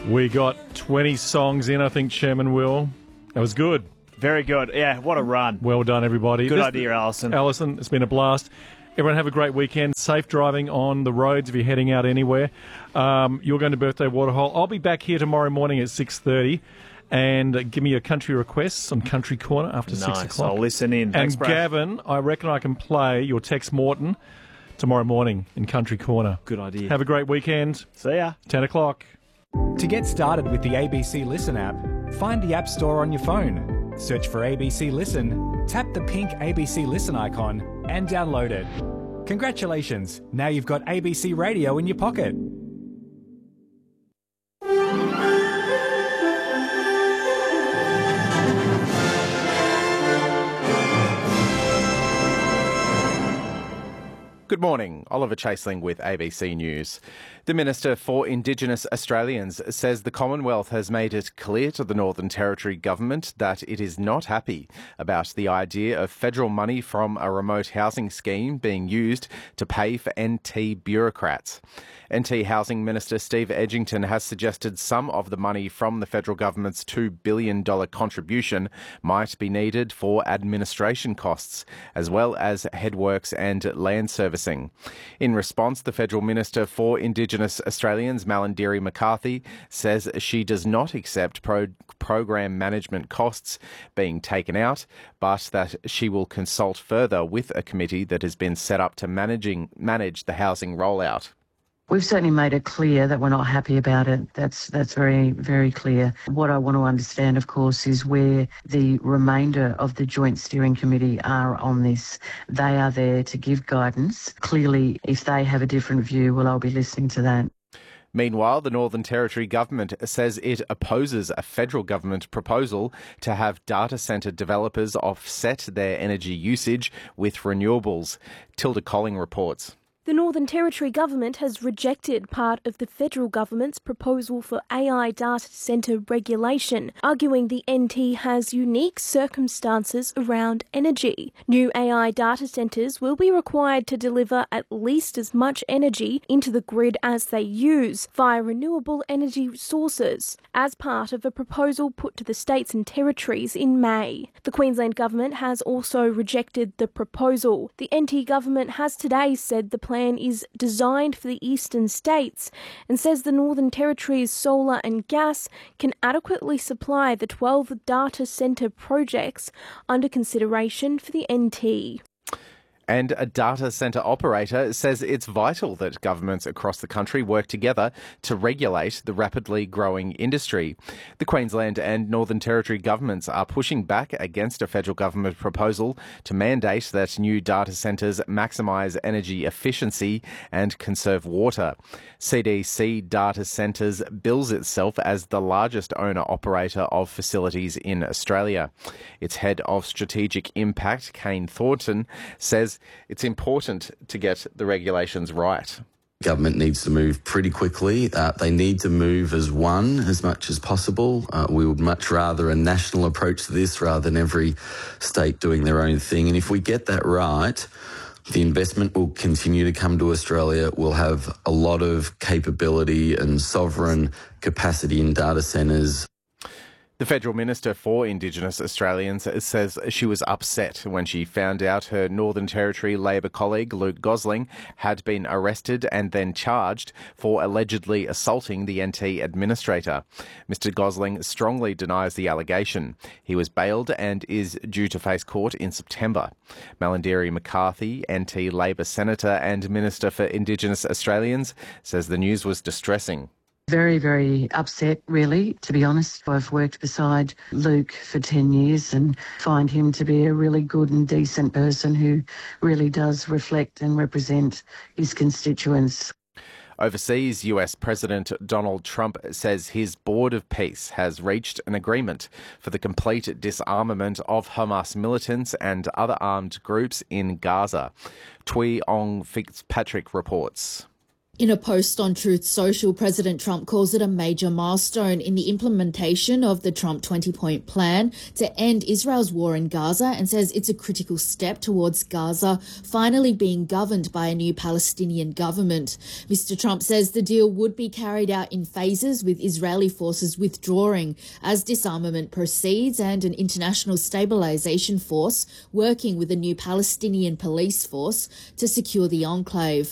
We got 20 songs in, I think, Chairman Will. That was good. Very good. Yeah, what a run. Well done, everybody. Good idea, Alison. Alison, it's been a blast. Everyone have a great weekend. Safe driving on the roads if you're heading out anywhere. You're going to Birthday Waterhole. I'll be back here tomorrow morning at 6:30. And give me your country requests on Country Corner after 6 o'clock. I'll listen in. Thanks, and Brad. Gavin, I reckon I can play your Tex Morton tomorrow morning in Country Corner. Good idea. Have a great weekend. See ya. 10 o'clock. To get started with the ABC Listen app, find the App Store on your phone. Search for ABC Listen, tap the pink ABC Listen icon, and download it. Congratulations, now you've got ABC Radio in your pocket. Good morning, Oliver Chaseling with ABC News. The Minister for Indigenous Australians says the Commonwealth has made it clear to the Northern Territory government that it is not happy about the idea of federal money from a remote housing scheme being used to pay for NT bureaucrats. NT Housing Minister Steve Edgington has suggested some of the money from the federal government's $2 billion contribution might be needed for administration costs, as well as headworks and land servicing. In response, the Federal Minister for Indigenous Australians, Malarndirri McCarthy, says she does not accept program management costs being taken out, but that she will consult further with a committee that has been set up to manage the housing rollout. We've certainly made it clear that we're not happy about it. That's very, very clear. What I want to understand, of course, is where the remainder of the Joint Steering Committee are on this. They are there to give guidance. Clearly, if they have a different view, well, I'll be listening to that. Meanwhile, the Northern Territory government says it opposes a federal government proposal to have data centre developers offset their energy usage with renewables. Tilda Colling reports. The Northern Territory government has rejected part of the federal government's proposal for AI data centre regulation, arguing the NT has unique circumstances around energy. New AI data centres will be required to deliver at least as much energy into the grid as they use via renewable energy sources, as part of a proposal put to the states and territories in May. The Queensland government has also rejected the proposal. The NT government has today said the plan is designed for the eastern states and says the Northern Territory's solar and gas can adequately supply the 12 data centre projects under consideration for the NT. And a data centre operator says it's vital that governments across the country work together to regulate the rapidly growing industry. The Queensland and Northern Territory governments are pushing back against a federal government proposal to mandate that new data centres maximise energy efficiency and conserve water. CDC Data Centres bills itself as the largest owner-operator of facilities in Australia. Its head of strategic impact, Kane Thornton, says it's important to get the regulations right. Government needs to move pretty quickly. They need to move as one as much as possible. We would much rather a national approach to this rather than every state doing their own thing. And if we get that right, the investment will continue to come to Australia. We'll have a lot of capability and sovereign capacity in data centres. The Federal Minister for Indigenous Australians says she was upset when she found out her Northern Territory Labor colleague, Luke Gosling, had been arrested and then charged for allegedly assaulting the NT administrator. Mr Gosling strongly denies the allegation. He was bailed and is due to face court in September. Malarndirri McCarthy, NT Labor Senator and Minister for Indigenous Australians, says the news was distressing. Very, very upset, really, to be honest. I've worked beside Luke for 10 years and find him to be a really good and decent person who really does reflect and represent his constituents. Overseas, US President Donald Trump says his Board of Peace has reached an agreement for the complete disarmament of Hamas militants and other armed groups in Gaza. Tui Ong Fitzpatrick reports. In a post on Truth Social, President Trump calls it a major milestone in the implementation of the Trump 20-point plan to end Israel's war in Gaza and says it's a critical step towards Gaza finally being governed by a new Palestinian government. Mr. Trump says the deal would be carried out in phases, with Israeli forces withdrawing as disarmament proceeds and an international stabilization force working with a new Palestinian police force to secure the enclave.